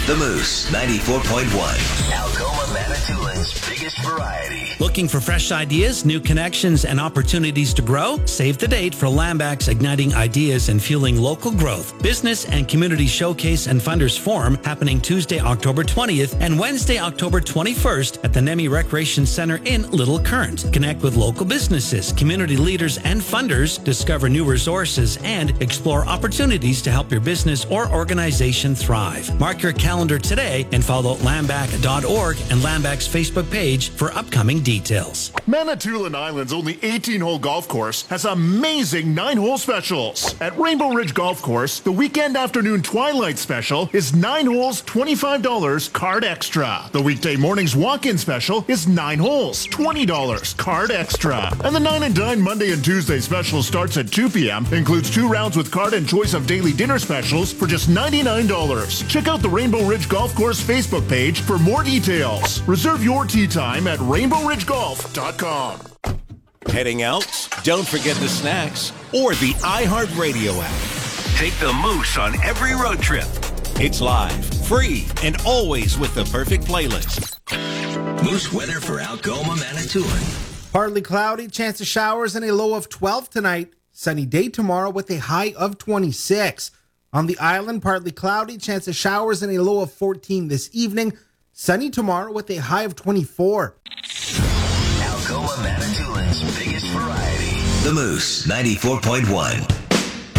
The Moose 94.1. Algoma Manitoulин's biggest variety. Looking for fresh ideas, new connections, and opportunities to grow? Save the date for Lambac's Igniting Ideas and Fueling Local Growth Business and Community Showcase and Funders Forum, happening Tuesday, October 20th and Wednesday, October 21st at the Nemi Recreation Center in Little Current. Connect with local businesses, community leaders, and funders, discover new resources, and explore opportunities to help your business or organization thrive. Mark your calendar today and follow lambac.org and Lambac's Facebook page for upcoming details. Manitoulin Island's only 18-hole golf course has amazing 9-hole specials. At Rainbow Ridge Golf Course, the weekend afternoon twilight special is 9 holes, $25, card extra. The weekday morning's walk-in special is 9 holes, $20, card extra. And the 9 and Dine Monday and Tuesday special starts at 2 p.m., includes 2 rounds with card and choice of daily dinner specials for just $99. Check out the Rainbow Ridge Golf Course Facebook page for more details. Reserve your tee time at rainbowridgegolf.com. Heading out? Don't forget the snacks or the iHeartRadio app. Take the Moose on every road trip. It's live, free, and always with the perfect playlist. Moose weather for Algoma, Manitoulin. Partly cloudy, chance of showers, and a low of 12 tonight. Sunny day tomorrow with a high of 26. On the island, partly cloudy, chance of showers, and a low of 14 this evening. Sunny tomorrow with a high of 24. Algoma Manitoulin's biggest variety. The Moose 94.1.